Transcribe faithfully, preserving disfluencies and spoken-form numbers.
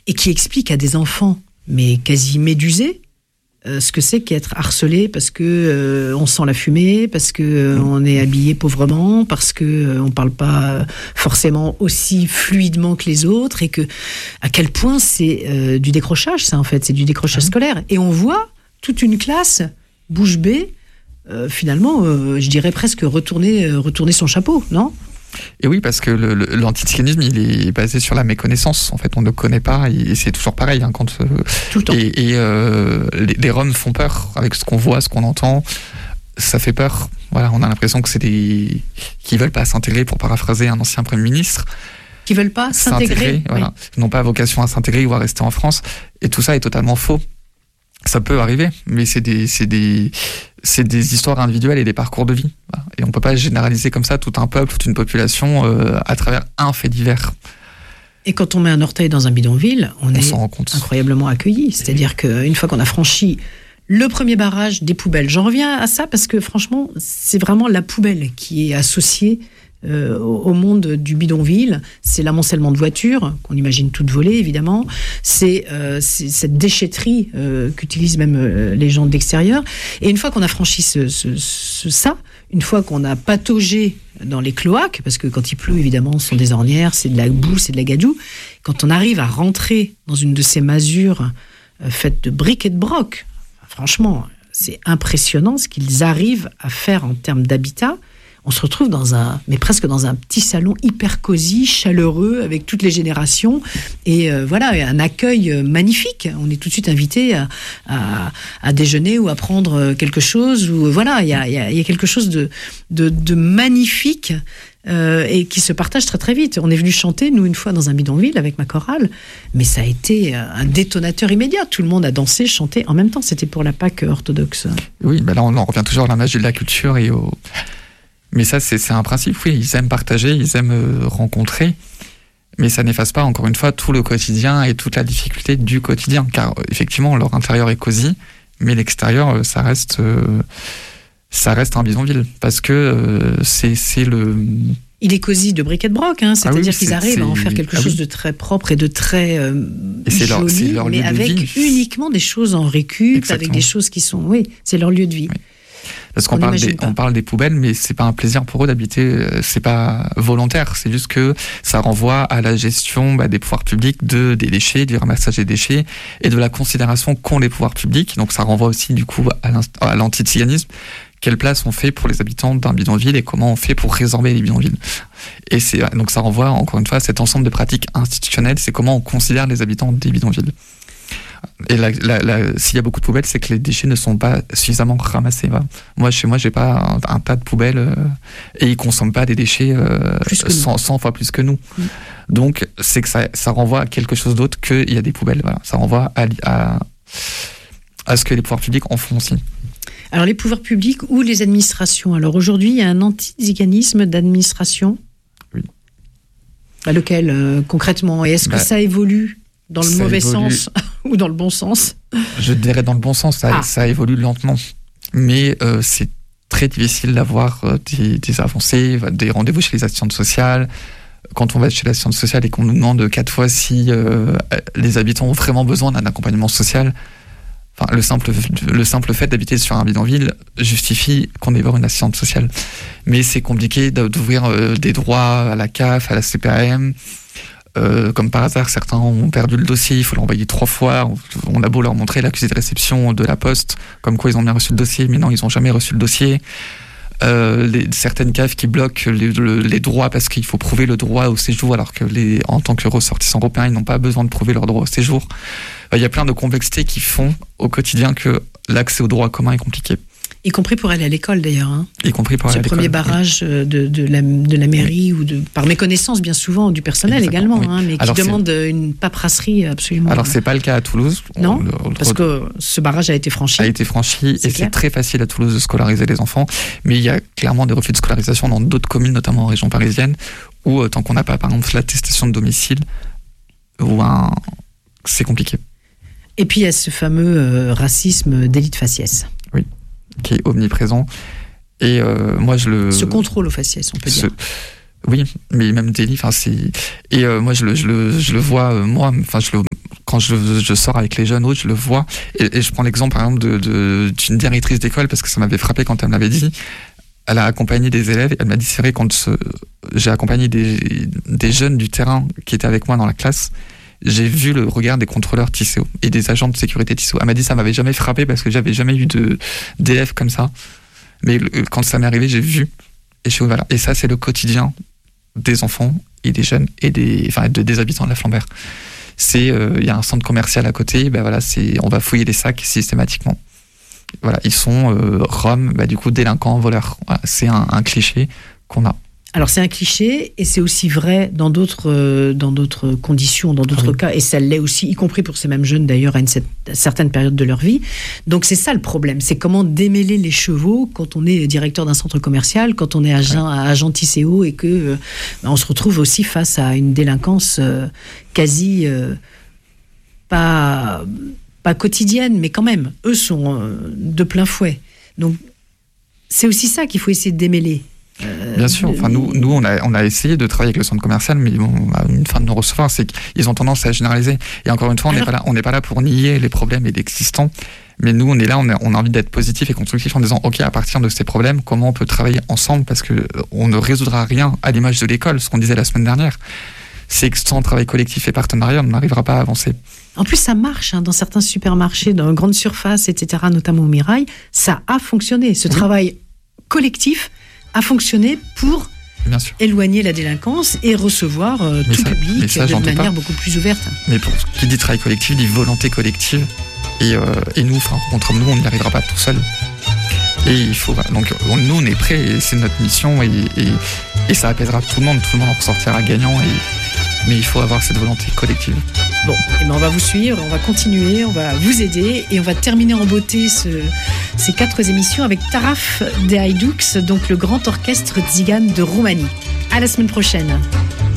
et qui explique à des enfants, mais quasi médusés, euh, ce que c'est qu'être harcelé parce que euh, on sent la fumée, parce que euh, on est habillé pauvrement, parce que euh, on parle pas forcément aussi fluidement que les autres, et que à quel point c'est euh, du décrochage, ça en fait, c'est du décrochage scolaire. Et on voit toute une classe bouche bée, euh, finalement, euh, je dirais presque retourner, euh, retourner son chapeau, non ? Et oui, parce que le, le, l'antiziganisme, il est basé sur la méconnaissance. En fait, on ne connaît pas, et c'est toujours pareil. Hein, quand, euh, Tout le temps. Et, et euh, les, les Roms font peur avec ce qu'on voit, ce qu'on entend. Ça fait peur. Voilà, on a l'impression que c'est des qui veulent pas s'intégrer, pour paraphraser un ancien Premier ministre. Qui veulent pas s'intégrer, s'intégrer voilà. Oui. N'ont pas vocation à s'intégrer ou à rester en France. Et tout ça est totalement faux. Ça peut arriver, mais c'est des, c'est des, c'est des histoires individuelles et des parcours de vie. Et on peut pas généraliser comme ça tout un peuple, toute une population euh, à travers un fait divers. Et quand on met un orteil dans un bidonville, on, on est s'en rend compte. Incroyablement accueilli. C'est-à-dire qu'une fois qu'on a franchi le premier barrage des poubelles, j'en reviens à ça parce que franchement, c'est vraiment la poubelle qui est associée Euh, au monde du bidonville. C'est l'amoncellement de voitures, qu'on imagine toutes volées évidemment, c'est, euh, c'est cette déchetterie euh, qu'utilisent même euh, les gens de l'extérieur. Et une fois qu'on a franchi ce, ce, ce, ça, une fois qu'on a pataugé dans les cloaques, parce que quand il pleut évidemment ce sont des ornières, c'est de la boue, c'est de la gadoue, quand on arrive à rentrer dans une de ces masures euh, faites de briques et de broc, franchement c'est impressionnant ce qu'ils arrivent à faire en termes d'habitat. On se retrouve dans un, mais presque dans un petit salon hyper cosy, chaleureux, avec toutes les générations, et euh, voilà, un accueil magnifique. On est tout de suite invité à, à, à déjeuner ou à prendre quelque chose, ou voilà, il y a, y a, y a quelque chose de, de, de magnifique euh, et qui se partage très très vite. On est venu chanter, nous, une fois dans un bidonville avec ma chorale, mais ça a été un détonateur immédiat. Tout le monde a dansé, chanté en même temps. C'était pour la Pâque orthodoxe. Oui, ben là on en revient toujours à la magie de la culture et au... Mais ça, c'est, c'est un principe, oui. Ils aiment partager, ils aiment euh, rencontrer, mais ça n'efface pas, encore une fois, tout le quotidien et toute la difficulté du quotidien. Car, effectivement, leur intérieur est cosy, mais l'extérieur, ça reste, euh, ça reste un bidonville. Parce que euh, c'est, c'est le... Il est cosy de briques et de broc, hein, c'est-à-dire ah oui, qu'ils arrivent à en faire quelque ah chose oui. de très propre et de très euh, et c'est joli, leur, c'est leur lieu mais de avec vie. uniquement des choses en récup, Exactement. Avec des choses qui sont... Oui, c'est leur lieu de vie. Oui. Parce qu'on on parle, des, on parle des poubelles, mais c'est pas un plaisir pour eux d'habiter, c'est pas volontaire, c'est juste que ça renvoie à la gestion bah, des pouvoirs publics de, des déchets, du ramassage des déchets et de la considération qu'ont les pouvoirs publics. Donc ça renvoie aussi du coup à, à l'antiziganisme. Quelle place on fait pour les habitants d'un bidonville et comment on fait pour résorber les bidonvilles. Et c'est, donc ça renvoie encore une fois à cet ensemble de pratiques institutionnelles, c'est comment on considère les habitants des bidonvilles. Et la, la, la, s'il y a beaucoup de poubelles, c'est que les déchets ne sont pas suffisamment ramassés. Voilà. Moi, chez moi, j'ai pas un, un tas de poubelles euh, et ils consomment pas des déchets euh, cent, cent fois plus que nous. Mmh. Donc, c'est que ça, ça renvoie à quelque chose d'autre qu'il y a des poubelles. Voilà. Ça renvoie à, à, à ce que les pouvoirs publics en font aussi. Alors, les pouvoirs publics ou les administrations. Alors, aujourd'hui, il y a un antiziganisme d'administration. Oui. Bah, lequel, euh, concrètement? Et est-ce bah, que ça évolue dans le mauvais évolue. sens ou dans le bon sens? Je dirais dans le bon sens, ça, ah. ça évolue lentement. Mais euh, c'est très difficile d'avoir euh, des, des avancées, des rendez-vous chez les assistantes sociales. Quand on va chez l'assistante sociale et qu'on nous demande quatre fois si euh, les habitants ont vraiment besoin d'un accompagnement social, enfin, le, simple, le simple fait d'habiter sur un bidonville justifie qu'on ait voir une assistante sociale. Mais c'est compliqué d'ouvrir euh, des droits à la C A F, à la C P A M. Euh, comme par hasard, certains ont perdu le dossier, il faut l'envoyer trois fois. On a beau leur montrer l'accusé de réception de la Poste, comme quoi ils ont bien reçu le dossier, mais non, ils n'ont jamais reçu le dossier. Euh, les, certaines C A F qui bloquent les, le, les droits parce qu'il faut prouver le droit au séjour, alors que les, en tant que ressortissants européens, ils n'ont pas besoin de prouver leur droit au séjour. Il euh, y a plein de complexités qui font au quotidien que l'accès au droit commun est compliqué. Y compris pour aller à l'école d'ailleurs. Hein. Y compris pour aller à l'école. Ce premier barrage oui. de, de, la, de la mairie oui. ou de, par méconnaissance bien souvent du personnel Exactement, également, oui. hein, mais qui Alors demande c'est... une paperasserie absolument. Alors c'est pas le cas à Toulouse. Non, le, le, parce que ce barrage a été franchi. A été franchi c'est et clair. C'est très facile à Toulouse de scolariser les enfants, mais il y a clairement des refus de scolarisation dans d'autres communes, notamment en région parisienne, où tant qu'on n'a pas par exemple l'attestation de domicile, ou un... c'est compliqué. Et puis il y a ce fameux euh, racisme délit de faciès. Oui. Qui est omniprésent. Et euh, moi, je le... Ce contrôle au faciès, on peut ce... dire. Oui, mais même délit, enfin, c'est... Et euh, moi, je le, je le, je le vois, euh, moi, enfin, je le quand je, je sors avec les jeunes autres, je le vois. Et, et je prends l'exemple, par exemple, de, de, d'une directrice d'école, parce que ça m'avait frappé quand elle me l'avait dit. Elle a accompagné des élèves, et elle m'a dit, c'est vrai, quand ce, j'ai accompagné des, des jeunes du terrain qui étaient avec moi dans la classe, j'ai vu le regard des contrôleurs Tisséo et des agents de sécurité Tisséo. Elle m'a dit, ça m'avait jamais frappé parce que j'avais jamais eu de, d'élèves comme ça. Mais le, quand ça m'est arrivé, j'ai vu. Et je suis, voilà. Et ça, c'est le quotidien des enfants et des jeunes et des, enfin, de, des habitants de la Flambert. C'est, il euh, y a un centre commercial à côté, ben voilà, c'est, on va fouiller les sacs systématiquement. Voilà, ils sont euh, roms, bah, du coup délinquants, voleurs. Voilà, c'est un, un cliché qu'on a. Alors c'est un cliché et c'est aussi vrai dans d'autres euh, dans d'autres conditions, dans d'autres ah oui. cas, et ça l'est aussi, y compris pour ces mêmes jeunes d'ailleurs à une certaine période de leur vie. Donc c'est ça le problème, c'est comment démêler les chevaux quand on est directeur d'un centre commercial, quand on est agent, ouais. agent Tisséo et que euh, bah, on se retrouve aussi face à une délinquance euh, quasi euh, pas pas quotidienne, mais quand même, eux sont euh, de plein fouet. Donc c'est aussi ça qu'il faut essayer de démêler. Euh, Bien sûr, enfin, nous, nous on, a, on a essayé de travailler avec le centre commercial, mais bon, une fin de nous recevoir, c'est qu'ils ont tendance à généraliser. Et encore une fois, on n'est pas là, on n'est pas là pour nier les problèmes et l'existant, mais nous, on est là, on a, on a envie d'être positif et constructif en disant, ok, à partir de ces problèmes, comment on peut travailler ensemble, parce que on ne résoudra rien à l'image de l'école, ce qu'on disait la semaine dernière. C'est que sans travail collectif et partenariat, on n'arrivera pas à avancer. En plus, ça marche hein, dans certains supermarchés, dans grandes surfaces, et cetera, notamment au Mirail, ça a fonctionné. Ce oui. travail collectif a fonctionné pour éloigner la délinquance et recevoir euh, tout ça, public ça, de manière pas. beaucoup plus ouverte. Mais pour qui dit travail collectif, dit volonté collective. Et, euh, et nous, enfin, contre nous, on n'y arrivera pas tout seul. Et il faut, donc on, nous, on est prêts, et c'est notre mission, et, et, et ça apaisera tout le monde. Tout le monde en ressortira gagnant. Et, mais il faut avoir cette volonté collective. Bon, et ben on va vous suivre, on va continuer, on va vous aider et on va terminer en beauté ce, ces quatre émissions avec Taraf de Hajdux, donc le grand orchestre tzigane de Roumanie. À la semaine prochaine.